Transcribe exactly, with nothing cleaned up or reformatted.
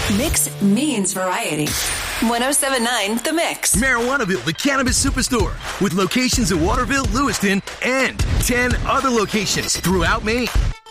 Mix means variety. one oh seven point nine The Mix. Marijuanaville, the cannabis superstore, with locations in Waterville, Lewiston, and ten other locations throughout Maine.